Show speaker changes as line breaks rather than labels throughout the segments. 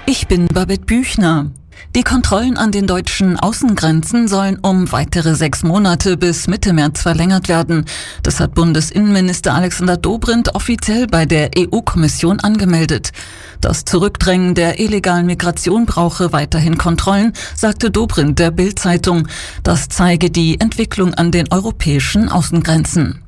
Ich bin Babette Büchner. Die Kontrollen an den deutschen Außengrenzen sollen um weitere 6 Monate bis Mitte März verlängert werden. Das hat Bundesinnenminister Alexander Dobrindt offiziell bei der EU-Kommission angemeldet. Das Zurückdrängen der illegalen Migration brauche weiterhin Kontrollen, sagte Dobrindt der Bild-Zeitung. Das zeige die Entwicklung an den europäischen Außengrenzen.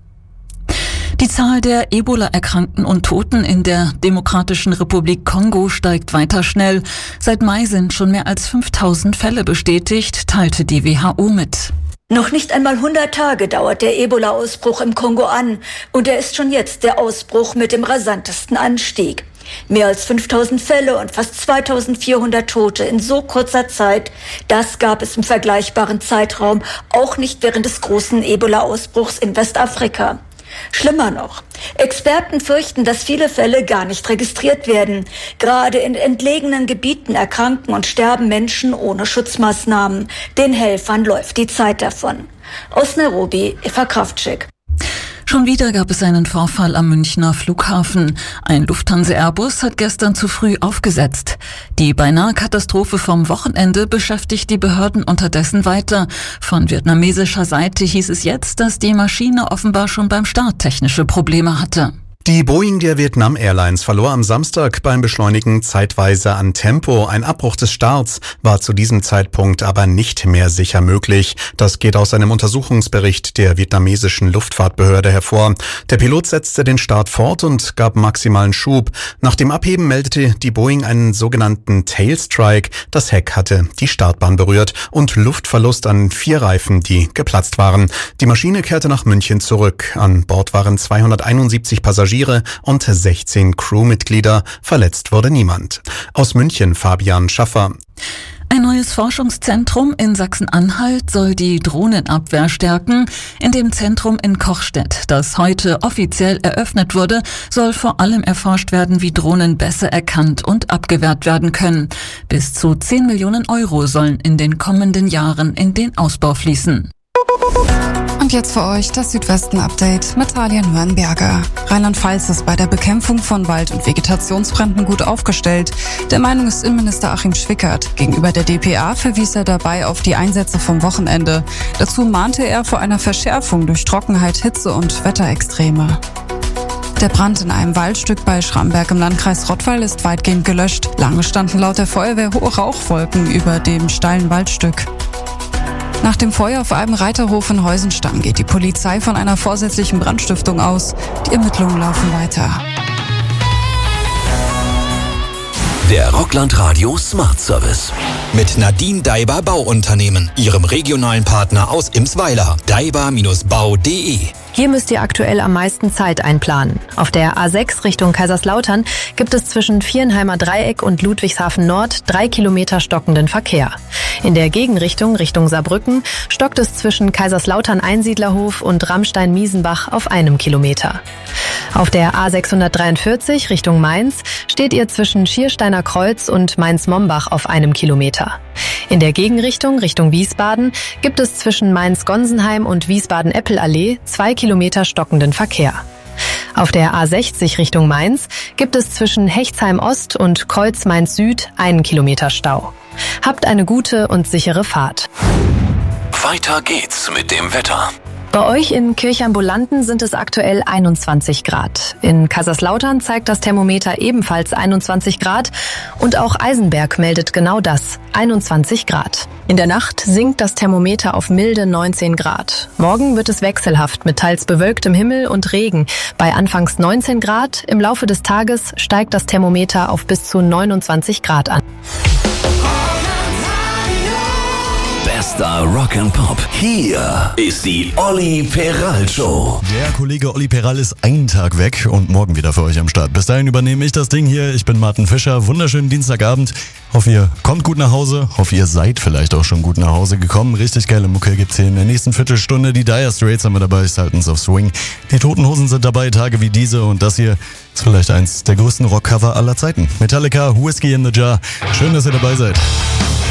Die Zahl der Ebola-Erkrankten und Toten in der Demokratischen Republik Kongo steigt weiter schnell. Seit Mai sind schon mehr als 5000 Fälle bestätigt, teilte die WHO mit.
Noch nicht einmal 100 Tage dauert der Ebola-Ausbruch im Kongo an und er ist schon jetzt der Ausbruch mit dem rasantesten Anstieg. Mehr als 5000 Fälle und fast 2400 Tote in so kurzer Zeit, das gab es im vergleichbaren Zeitraum auch nicht während des großen Ebola-Ausbruchs in Westafrika. Schlimmer noch, Experten fürchten, dass viele Fälle gar nicht registriert werden. Gerade in entlegenen Gebieten erkranken und sterben Menschen ohne Schutzmaßnahmen. Den Helfern läuft die Zeit davon. Aus Nairobi, Eva Kraftschik.
Schon wieder gab es einen Vorfall am Münchner Flughafen. Ein Lufthansa-Airbus hat gestern zu früh aufgesetzt. Die beinahe Katastrophe vom Wochenende beschäftigt die Behörden unterdessen weiter. Von vietnamesischer Seite hieß es jetzt, dass die Maschine offenbar schon beim Start technische Probleme hatte.
Die Boeing der Vietnam Airlines verlor am Samstag beim Beschleunigen zeitweise an Tempo. Ein Abbruch des Starts war zu diesem Zeitpunkt aber nicht mehr sicher möglich. Das geht aus einem Untersuchungsbericht der vietnamesischen Luftfahrtbehörde hervor. Der Pilot setzte den Start fort und gab maximalen Schub. Nach dem Abheben meldete die Boeing einen sogenannten Tailstrike. Das Heck hatte die Startbahn berührt und Luftverlust an 4 Reifen, die geplatzt waren. Die Maschine kehrte nach München zurück. An Bord waren 271 Passagiere und 16 Crewmitglieder. Verletzt wurde niemand. Aus München Fabian Schaffer.
Ein neues Forschungszentrum in Sachsen-Anhalt soll die Drohnenabwehr stärken. In dem Zentrum in Kochstedt, das heute offiziell eröffnet wurde, soll vor allem erforscht werden, wie Drohnen besser erkannt und abgewehrt werden können. Bis zu 10 Millionen Euro sollen in den kommenden Jahren in den Ausbau fließen.
Und jetzt für euch das Südwesten-Update mit Talia Nürnberger. Rheinland-Pfalz ist bei der Bekämpfung von Wald- und Vegetationsbränden gut aufgestellt. Der Meinung ist Innenminister Achim Schwickert. Gegenüber der dpa verwies er dabei auf die Einsätze vom Wochenende. Dazu mahnte er vor einer Verschärfung durch Trockenheit, Hitze und Wetterextreme. Der Brand in einem Waldstück bei Schramberg im Landkreis Rottweil ist weitgehend gelöscht. Lange standen laut der Feuerwehr hohe Rauchwolken über dem steilen Waldstück. Nach dem Feuer auf einem Reiterhof in Heusenstamm geht die Polizei von einer vorsätzlichen Brandstiftung aus. Die Ermittlungen laufen weiter.
Der Rockland Radio Smart Service.
Mit Nadine Daiber Bauunternehmen, ihrem regionalen Partner aus Imsweiler. daiber-bau.de.
Hier müsst ihr aktuell am meisten Zeit einplanen. Auf der A6 Richtung Kaiserslautern gibt es zwischen Vierenheimer Dreieck und Ludwigshafen Nord 3 Kilometer stockenden Verkehr. In der Gegenrichtung Richtung Saarbrücken stockt es zwischen Kaiserslautern-Einsiedlerhof und Rammstein-Miesenbach auf 1 Kilometer. Auf der A643 Richtung Mainz steht ihr zwischen Schiersteiner Kreuz und Mainz-Mombach auf 1 Kilometer. In der Gegenrichtung Richtung Wiesbaden gibt es zwischen Mainz-Gonsenheim und Wiesbaden-Eppelallee 2 Kilometer stockenden Verkehr. Auf der A60 Richtung Mainz gibt es zwischen Hechtsheim Ost und Kreuz Mainz Süd 1 Kilometer Stau. Habt eine gute und sichere Fahrt.
Weiter geht's mit dem Wetter.
Bei euch in Kirchambulanten sind es aktuell 21 Grad. In Kaiserslautern zeigt das Thermometer ebenfalls 21 Grad und auch Eisenberg meldet genau das, 21 Grad. In der Nacht sinkt das Thermometer auf milde 19 Grad. Morgen wird es wechselhaft mit teils bewölktem Himmel und Regen. Bei anfangs 19 Grad, im Laufe des Tages steigt das Thermometer auf bis zu 29 Grad an.
Bester Rock and Pop. Hier ist die Olli Peral Show.
Der Kollege Olli Peral ist einen Tag weg und morgen wieder für euch am Start. Bis dahin übernehme ich das Ding hier. Ich bin Martin Fischer. Wunderschönen Dienstagabend. Hoffe, ihr kommt gut nach Hause. Hoffe, ihr seid vielleicht auch schon gut nach Hause gekommen. Richtig geile Mucke gibt's hier in der nächsten Viertelstunde. Die Dire Straits haben wir dabei. Saltens of Swing. Die Toten Hosen sind dabei. Tage wie diese und das hier ist vielleicht eins der größten Rockcover aller Zeiten. Metallica, Whiskey in the Jar. Schön, dass ihr dabei seid.